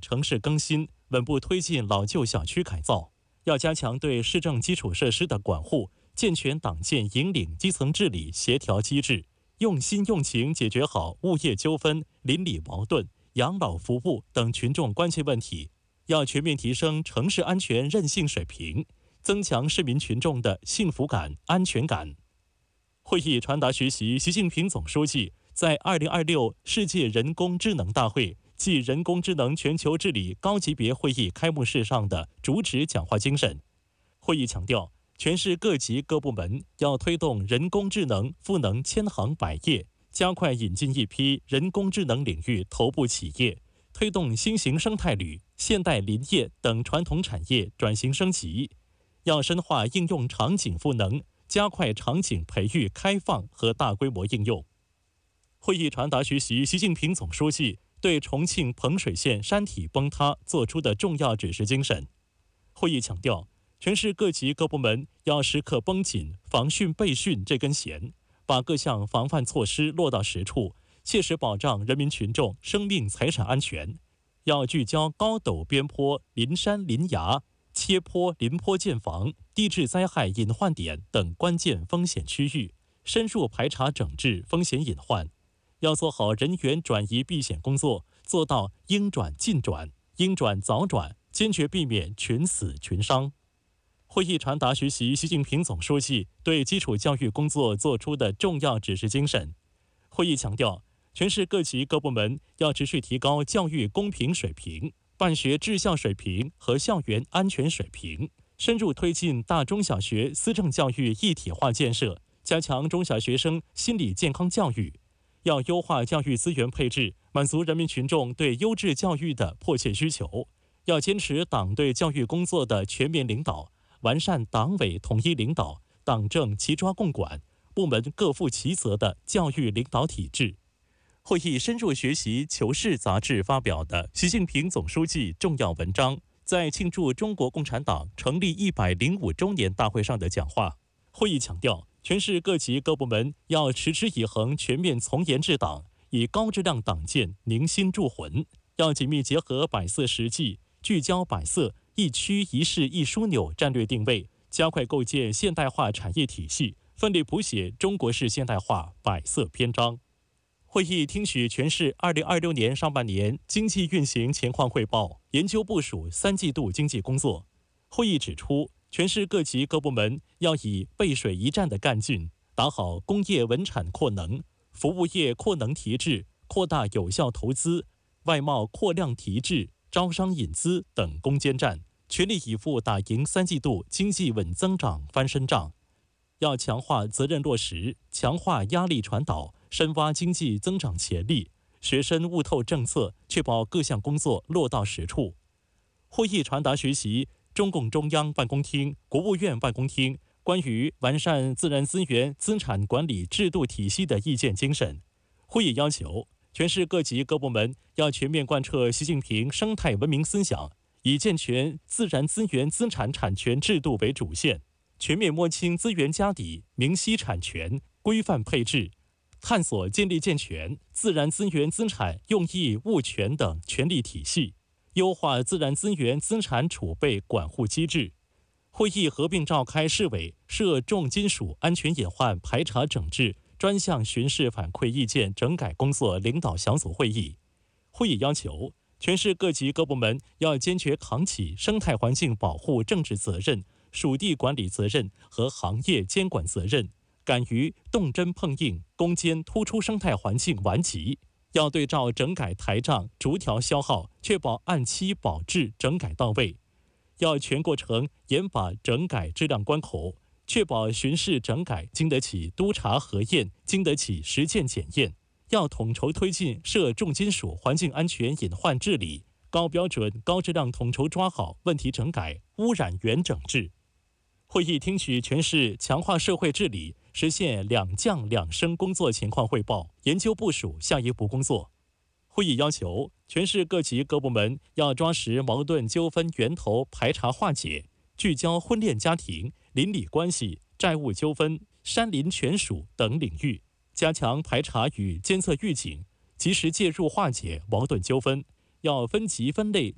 城市更新，稳步推进老旧小区改造。要加强对市政基础设施的管护，健全党建引领基层治理协调机制，用心用情解决好物业纠纷、邻里矛盾、养老服务等群众关切问题。要全面提升城市安全韧性水平，增强市民群众的幸福感、安全感。会议传达学习习近平总书记在2026世界人工智能大会暨人工智能全球治理高级别会议开幕式上的主旨讲话精神。会议强调，全市各级各部门要推动人工智能赋能千行百业，加快引进一批人工智能领域头部企业，推动新型生态旅、现代林业等传统产业转型升级。要深化应用场景赋能，加快场景培育开放和大规模应用。会议传达学习习近平总书记对重庆彭水县山体崩塌作出的重要指示精神。会议强调，全市各级各部门要时刻绷紧防汛备汛这根弦，把各项防范措施落到实处，切实保障人民群众生命财产安全。要聚焦高陡边坡、临山临崖、切坡临坡建房、地质灾害隐患点等关键风险区域，深入排查整治风险隐患。要做好人员转移避险工作，做到应转尽转、应转早转，坚决避免群死群伤。会议传达学习习近平总书记对基础教育工作作出的重要指示精神。会议强调，全市各级各部门要持续提高教育公平水平、办学质效水平和校园安全水平，深入推进大中小学思政教育一体化建设，加强中小学生心理健康教育。要优化教育资源配置，满足人民群众对优质教育的迫切需求。要坚持党对教育工作的全面领导，完善党委统一领导、党政齐抓共管、部门各负其责的教育领导体制。会议深入学习《求是》杂志发表的习近平总书记重要文章在庆祝中国共产党成立105周年大会上的讲话。会议强调，全市各级各部门要持之以恒全面从严治党，以高质量党建凝心铸魂。要紧密结合百色实际，聚焦百色一区一市一枢纽战略定位，加快构建现代化产业体系，奋力谱写中国式现代化百色篇章。会议听取全市2026年上半年经济运行情况汇报，研究部署3季度经济工作。会议指出，全市各级各部门要以背水一战的干劲，打好工业稳产扩能、服务业扩能提质、扩大有效投资、外贸扩量提质、招商引资等攻坚战，全力以赴打赢3季度经济稳增长翻身仗。要强化责任落实，强化压力传导，深挖经济增长潜力，学深悟透政策，确保各项工作落到实处。会议传达学习中共中央办公厅、国务院办公厅关于完善自然资源资产管理制度体系的意见精神。会议要求，全市各级各部门要全面贯彻习近平生态文明思想，以健全自然资源资产产权制度为主线，全面摸清资源家底，明晰产权，规范配置，探索建立健全自然资源资产用益物权等权利体系，优化自然资源资产储备管护机制。会议合并召开市委涉重金属安全隐患排查整治专项巡视反馈意见整改工作领导小组会议。会议要求，全市各级各部门要坚决扛起生态环境保护政治责任、属地管理责任和行业监管责任，敢于动真碰硬，攻坚突出生态环境顽疾。要对照整改台账，逐条消耗，确保按期保质整改到位。要全过程严把整改质量关口，确保巡视整改经得起督查核验，经得起实践检验。要统筹推进涉重金属环境安全隐患治理，高标准、高质量统筹抓好问题整改、污染源整治。会议听取全市强化社会治理、实现2降2升工作情况汇报，研究部署下一步工作。会议要求，全市各级各部门要抓实矛盾纠纷源头排查化解，聚焦婚恋家庭、邻里关系、债务纠纷、山林权属等领域，加强排查与监测预警，及时介入化解矛盾纠纷。要分级分类